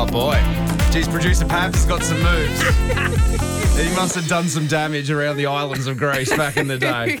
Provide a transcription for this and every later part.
Oh, boy. Geez, producer Pabs has got some moves. He must have done some damage around the islands of Greece back in the day.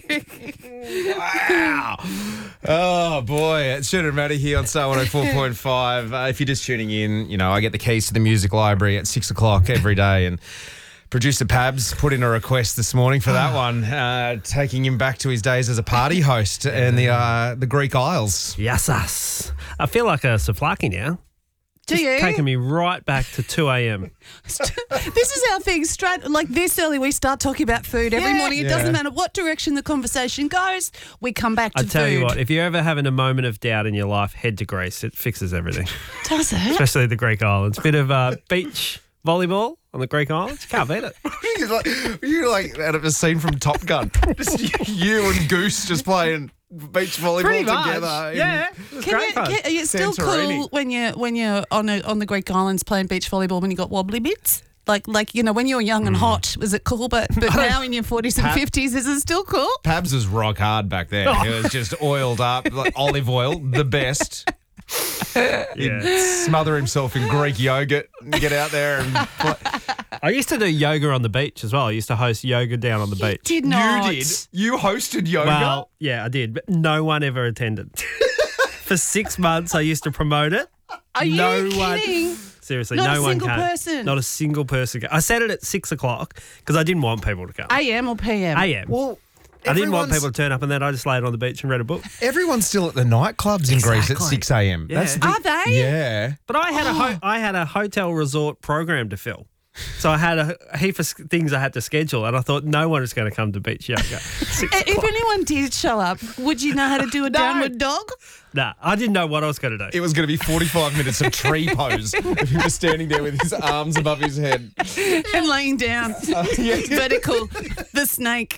Wow. Oh, boy. It's Shooter and Matty here on Star 104.5. If you're just tuning in, you know, I get the keys to the music library at 6 o'clock every day, and producer Pabs put in a request this morning for that one, taking him back to his days as a party host in the Greek Isles. Yes. I feel like a souvlaki now. Do you? Taking me right back to 2 a.m. This is how things straight, like this early, we start talking about food every morning. It doesn't matter what direction the conversation goes, we come back to food. I tell you what, if you're ever having a moment of doubt in your life, head to Greece. It fixes everything. Does it? Especially the Greek islands. Bit of beach volleyball on the Greek islands. Can't beat it. You're like out of a scene from Top Gun. Just you and Goose just playing beach volleyball Pretty much. together. Yeah. It was great fun. Are you still Santorini. cool when you're on the Greek islands playing beach volleyball when you got wobbly bits? Like you know, when you were young and hot, was it cool? But now in your 40s and 50s, is it still cool? Pabs was rock hard back then. He was just oiled up, like olive oil, the best. He'd smother himself in Greek yogurt and get out there and play. I used to do yoga on the beach as well. I used to host yoga down on the beach. Did not. You did? You hosted yoga? Well, yeah, I did, but no one ever attended. For 6 months, I used to promote it. Are you kidding? Seriously, Not no a one single came. person? Not a single person came. I set it at 6 o'clock because I didn't want people to come. AM or PM? AM. Well, I didn't want people to turn up, and then I just laid on the beach and read a book. Everyone's still at the nightclubs in Greece at 6 a.m. Yeah. Are they? Yeah. But I had a hotel resort program to fill. So I had a heap of things I had to schedule, and I thought no one is going to come to beach yoga. If anyone did show up, would you know how to do a downward dog? Nah, I didn't know what I was going to do. It was going to be 45 minutes of tree pose if he was standing there with his arms above his head. And laying down. Vertical. The snake.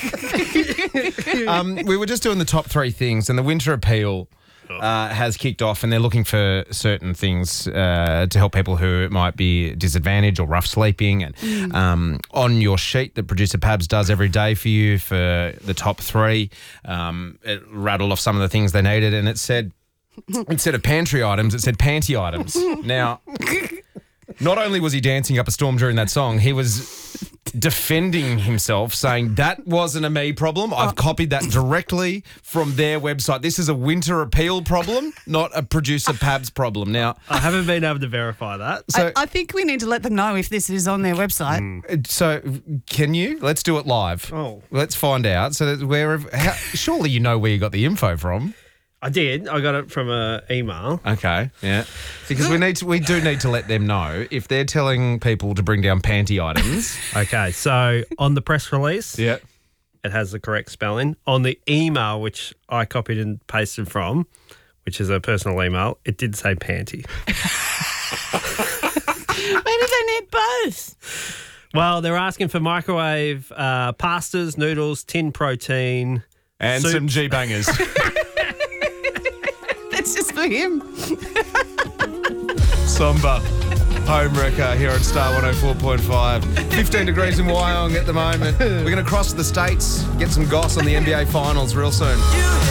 We were just doing the top three things, and the winter appeal has kicked off, and they're looking for certain things to help people who might be disadvantaged or rough sleeping. And on your sheet that producer Pabs does every day for you for the top three, it rattled off some of the things they needed, and it said, instead of pantry items, it said panty items. Now, not only was he dancing up a storm during that song, he was defending himself, saying that wasn't a me problem. I've copied that directly from their website. This is a winter appeal problem, not a producer Pabs problem. Now, I haven't been able to verify that. So, I think we need to let them know if this is on their website. so can you? Let's do it live. Oh. Let's find out. So that surely you know where you got the info from. I did. I got it from an email. Okay, yeah. Because we do need to let them know if they're telling people to bring down panty items. Okay, so on the press release, Yeah. it has the correct spelling. On the email, which I copied and pasted from, which is a personal email, it did say panty. Maybe they need both. Well, they're asking for microwave pastas, noodles, tin protein, And soup. some G-bangers. That's just for him. Somber. Home wrecker here at Star 104.5. 15 degrees in Wyong at the moment. We're going to cross the states, get some goss on the NBA Finals real soon.